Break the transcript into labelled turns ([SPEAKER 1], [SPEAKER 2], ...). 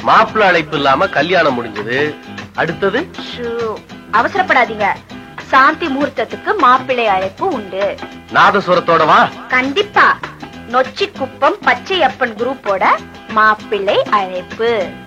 [SPEAKER 1] மாப்பிள்ளை அழைப்பு இல்லாம கல்யாணம் முடிஞ்சது. அடுத்தது
[SPEAKER 2] அவசரப்படாதீங்க. சாந்தி முகூர்த்தத்துக்கு மாப்பிள்ளை அழைப்பு உண்டு.
[SPEAKER 1] நாதசுரத்தோட வா.
[SPEAKER 2] கண்டிப்பா. நொச்சி குப்பம் பச்சையப்பன் குரூப்போட மாப்பிள்ளை அழைப்பு.